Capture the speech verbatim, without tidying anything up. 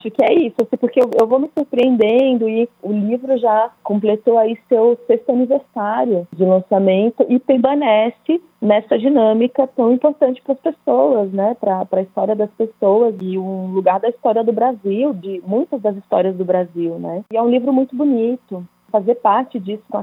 Acho que é isso, assim, porque eu, eu vou me surpreendendo e o livro já completou aí seu sexto aniversário de lançamento e permanece nessa dinâmica tão importante para as pessoas, né, para a história das pessoas e um lugar da história do Brasil, de muitas das histórias do Brasil, né. E é um livro muito bonito. Fazer parte disso com a